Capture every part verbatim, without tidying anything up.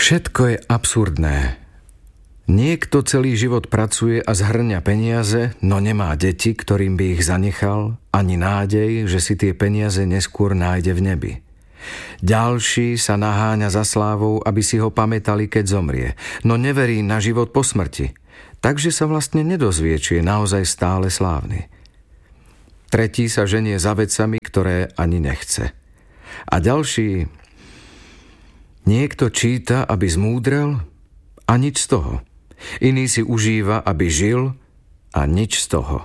Všetko je absurdné. Niekto celý život pracuje a zhrňa peniaze, no nemá deti, ktorým by ich zanechal, ani nádej, že si tie peniaze neskôr nájde v nebi. Ďalší sa naháňa za slávou, aby si ho pamätali, keď zomrie, no neverí na život po smrti, takže sa vlastne nedozvie, či je naozaj stále slávny. Tretí sa ženie za vecami, ktoré ani nechce. A ďalší... Niekto číta, aby zmúdrel, a nič z toho. Iný si užíva, aby žil, a nič z toho.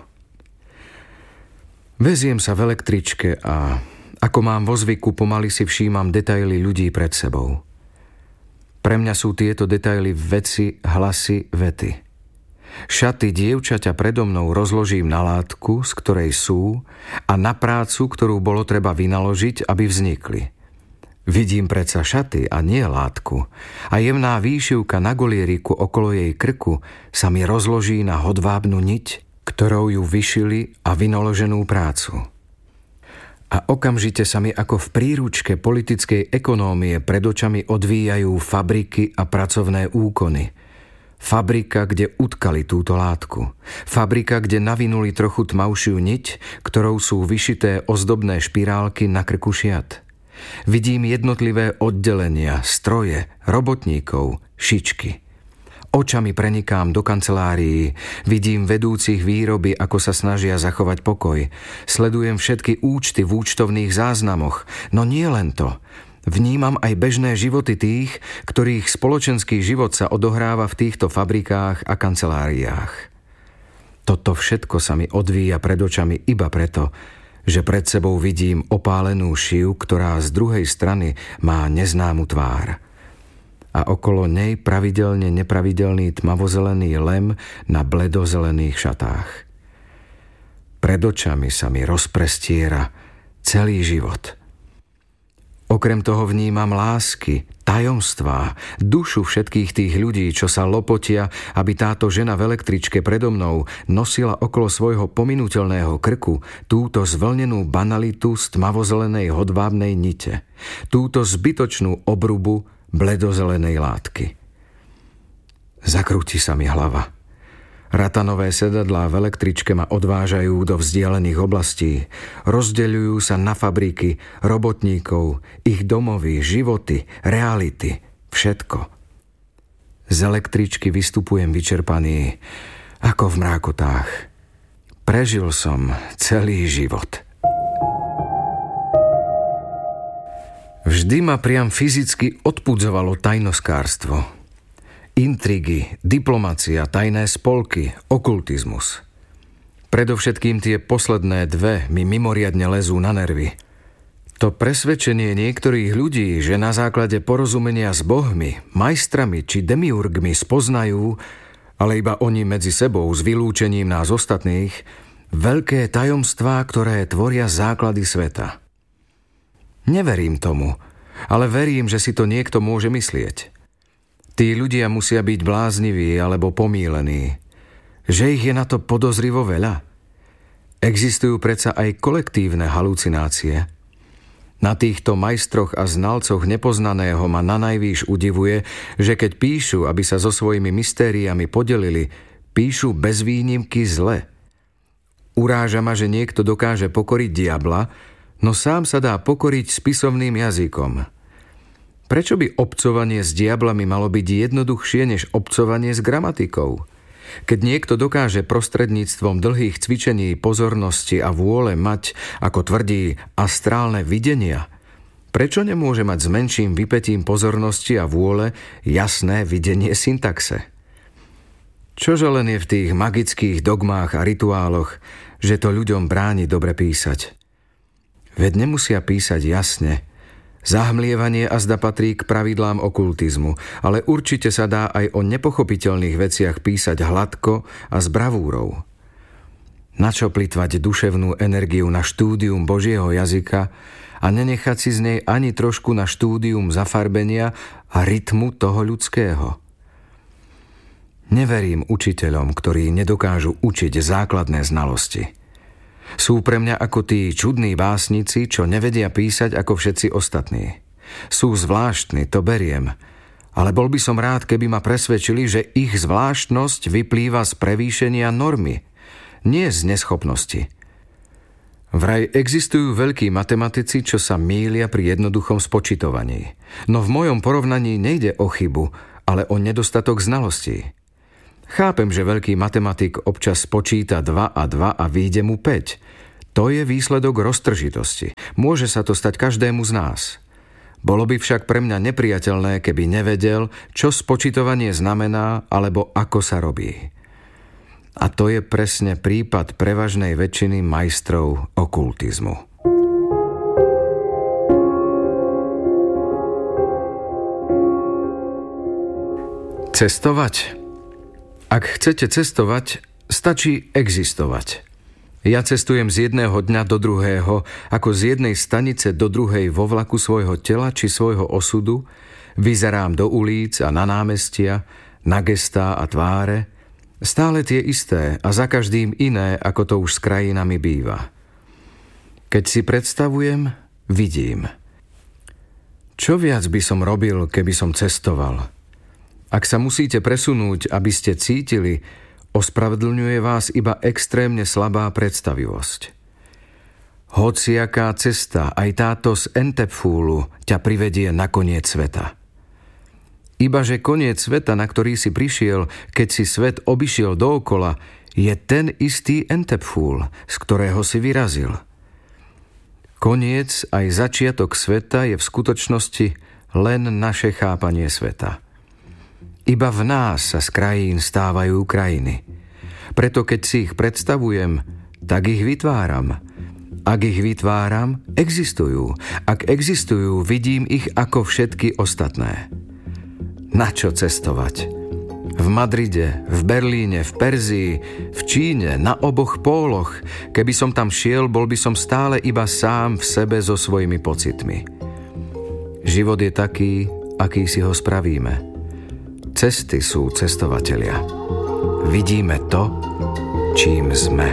Veziem sa v električke a ako mám vo zvyku, pomaly si všímam detaily ľudí pred sebou. Pre mňa sú tieto detaily veci, hlasy, vety. Šaty dievčaťa predo mnou rozložím na látku, z ktorej sú, a na prácu, ktorú bolo treba vynaložiť, aby vznikli. Vidím predsa šaty a nie látku, a jemná výšivka na golieriku okolo jej krku sa mi rozloží na hodvábnu niť, ktorou ju vyšili a vynaloženú prácu. A okamžite sa mi ako v príručke politickej ekonómie pred očami odvíjajú fabriky a pracovné úkony. Fabrika, kde utkali túto látku. Fabrika, kde navinuli trochu tmavšiu niť, ktorou sú vyšité ozdobné špirálky na krku šiat. Vidím jednotlivé oddelenia, stroje, robotníkov, šičky. Očami prenikám do kancelárií, vidím vedúcich výroby, ako sa snažia zachovať pokoj. Sledujem všetky účty v účtovných záznamoch, no nie len to. Vnímam aj bežné životy tých, ktorých spoločenský život sa odohráva v týchto fabrikách a kanceláriách. Toto všetko sa mi odvíja pred očami iba preto, že pred sebou vidím opálenú šiu, ktorá z druhej strany má neznámu tvár. A okolo nej pravidelne nepravidelný tmavozelený lem na bledozelených šatách. Pred očami sa mi rozprestiera celý život. Okrem toho vnímam lásky, tajomstvá, dušu všetkých tých ľudí, čo sa lopotia, aby táto žena v električke predo mnou nosila okolo svojho pominuteľného krku túto zvlnenú banalitu z tmavozelenej hodvábnej nite, túto zbytočnú obrubu bledozelenej látky. Zakrúti sa mi hlava. Ratanové sedadlá v električke ma odvážajú do vzdialených oblastí. Rozdeľujú sa na fabriky, robotníkov, ich domovy, životy, reality, všetko. Z električky vystupujem vyčerpaný, ako v mrákotách. Prežil som celý život. Vždy ma priam fyzicky odpudzovalo tajnoskárstvo. Intrigy, diplomacia, tajné spolky, okultizmus. Predovšetkým tie posledné dve mi mimoriadne lezú na nervy. To presvedčenie niektorých ľudí, že na základe porozumenia s bohmi, majstrami či demiurgmi spoznajú, ale iba oni medzi sebou s vylúčením nás ostatných, veľké tajomstvá, ktoré tvoria základy sveta. Neverím tomu, ale verím, že si to niekto môže myslieť. Tí ľudia musia byť blázniví alebo pomýlení. Že ich je na to podozrivo veľa. Existujú predsa aj kolektívne halucinácie. Na týchto majstroch a znalcoch nepoznaného ma nanajvýš udivuje, že keď píšu, aby sa so svojimi mystériami podelili, píšu bez výnimky zle. Uráža ma, že niekto dokáže pokoriť diabla, no sám sa dá pokoriť spisovným jazykom. Prečo by obcovanie s diablami malo byť jednoduchšie než obcovanie s gramatikou? Keď niekto dokáže prostredníctvom dlhých cvičení pozornosti a vôle mať, ako tvrdí, astrálne videnia, prečo nemôže mať s menším vypätím pozornosti a vôle jasné videnie syntaxe? Čože len je v tých magických dogmách a rituáloch, že to ľuďom bráni dobre písať? Veď nemusia písať jasne. Zahmlievanie azda patrí k pravidlám okultizmu, ale určite sa dá aj o nepochopiteľných veciach písať hladko a s bravúrou. Načo plytvať duševnú energiu na štúdium Božieho jazyka a nenechať si z nej ani trošku na štúdium zafarbenia a rytmu toho ľudského? Neverím učiteľom, ktorí nedokážu učiť základné znalosti. Sú pre mňa ako tí čudní básnici, čo nevedia písať ako všetci ostatní. Sú zvláštni, to beriem, Ale bol by som rád, keby ma presvedčili, že ich zvláštnosť vyplýva z prevýšenia normy, nie z neschopnosti. Vraj existujú veľkí matematici, čo sa mýlia pri jednoduchom spočítovaní. No v mojom porovnaní nejde o chybu, ale o nedostatok znalostí. Chápem, že veľký matematik občas spočíta dva a dva a vyjde mu päť. To je výsledok roztržitosti. Môže sa to stať každému z nás. Bolo by však pre mňa nepriateľné, keby nevedel, čo spočítovanie znamená alebo ako sa robí. A to je presne prípad prevažnej väčšiny majstrov okultizmu. Cestovať? Ak chcete cestovať, stačí existovať. Ja cestujem z jedného dňa do druhého, ako z jednej stanice do druhej vo vlaku svojho tela či svojho osudu, vyzerám do ulic a na námestia, na gestá a tváre, stále tie isté a za každým iné, ako to už s krajinami býva. Keď si predstavujem, vidím. Čo viac by som robil, keby som cestoval? Ak sa musíte presunúť, aby ste cítili, ospravedlňuje vás iba extrémne slabá predstavivosť. Hociaká cesta, aj táto z Entepfúlu, ťa privedie na koniec sveta. Ibaže koniec sveta, na ktorý si prišiel, keď si svet obišiel dookola, je ten istý Entepfúl, z ktorého si vyrazil. Koniec aj začiatok sveta je v skutočnosti len naše chápanie sveta. Iba v nás sa z krajín stávajú krajiny. Preto keď si ich predstavujem, tak ich vytváram. Ak ich vytváram, existujú. Ak existujú, vidím ich ako všetky ostatné. Na čo cestovať? V Madride, v Berlíne, v Perzii, v Číne, na oboch póloch. Keby som tam šiel, bol by som stále iba sám v sebe so svojimi pocitmi. Život je taký, aký si ho spravíme. Cesty sú cestovatelia. Vidíme to, čím sme.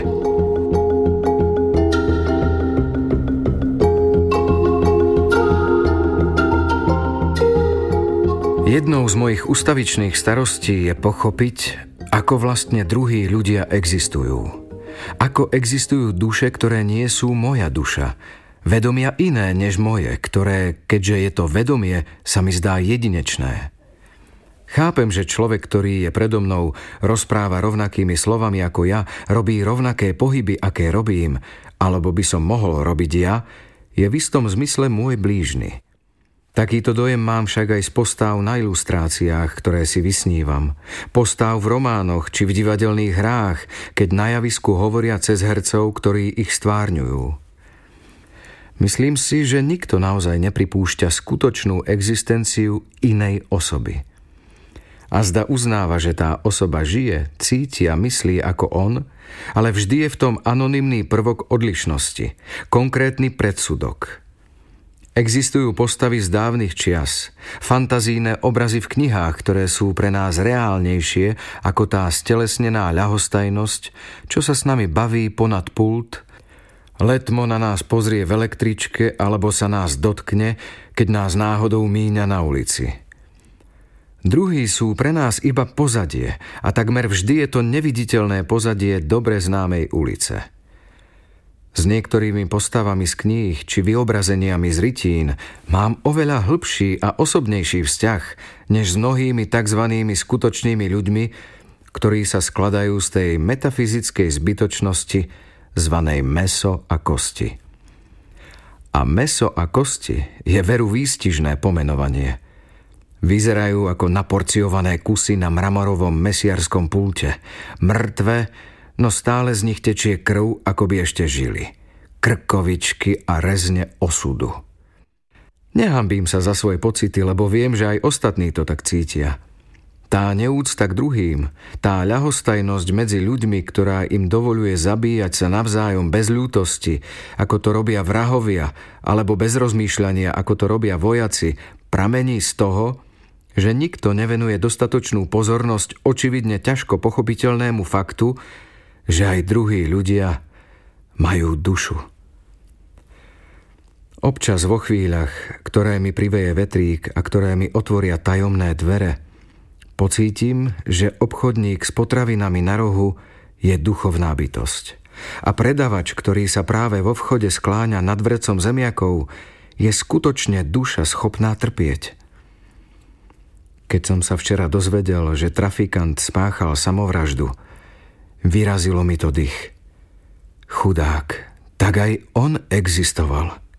Jednou z mojich ustavičných starostí je pochopiť, ako vlastne druhí ľudia existujú. Ako existujú duše, ktoré nie sú moja duša. Vedomia iné než moje, ktoré, keďže je to vedomie, sa mi zdá jedinečné. Chápem, že človek, ktorý je predo mnou, rozpráva rovnakými slovami ako ja, robí rovnaké pohyby, aké robím, alebo by som mohol robiť ja, je v istom zmysle môj blížny. Takýto dojem mám však aj z postáv na ilustráciách, ktoré si vysnívam. Postáv v románoch či v divadelných hrách, keď na javisku hovoria cez hercov, ktorí ich stvárňujú. Myslím si, že nikto naozaj nepripúšťa skutočnú existenciu inej osoby. A zda uznáva, že tá osoba žije, cíti a myslí ako on, ale vždy je v tom anonymný prvok odlišnosti, konkrétny predsudok. Existujú postavy z dávnych čias, fantazijné obrazy v knihách, ktoré sú pre nás reálnejšie ako tá stelesnená ľahostajnosť, čo sa s nami baví ponad pult, letmo na nás pozrie v električke alebo sa nás dotkne, keď nás náhodou míňa na ulici. Druhí sú pre nás iba pozadie a takmer vždy je to neviditeľné pozadie dobre známej ulice. S niektorými postavami z kníh či vyobrazeniami z rytín mám oveľa hlbší a osobnejší vzťah než s mnohými takzvanými skutočnými ľuďmi, ktorí sa skladajú z tej metafyzickej zbytočnosti zvanej mäso a kosti. A mäso a kosti je veru výstižné pomenovanie. Vyzerajú ako naporciované kusy na mramorovom mesiarskom pulte. Mŕtve, no stále z nich tečie krv, ako by ešte žili. Krkovičky a rezne osudu. Nehambím sa za svoje pocity, lebo viem, že aj ostatní to tak cítia. Tá neúcta k druhým, tá ľahostajnosť medzi ľuďmi, ktorá im dovoľuje zabíjať sa navzájom bez ľútosti, ako to robia vrahovia, alebo bez rozmýšľania, ako to robia vojaci, pramení z toho, že nikto nevenuje dostatočnú pozornosť očividne ťažko pochopiteľnému faktu, že aj druhí ľudia majú dušu. Občas vo chvíľach, ktoré mi priveje vetrík a ktoré mi otvoria tajomné dvere, pocítim, že obchodník s potravinami na rohu je duchovná bytosť. A predavač, ktorý sa práve vo vchode skláňa nad vrecom zemiakov, je skutočne duša schopná trpieť. Keď som sa včera dozvedel, že trafikant spáchal samovraždu, vyrazilo mi to dych. Chudák, tak aj on existoval.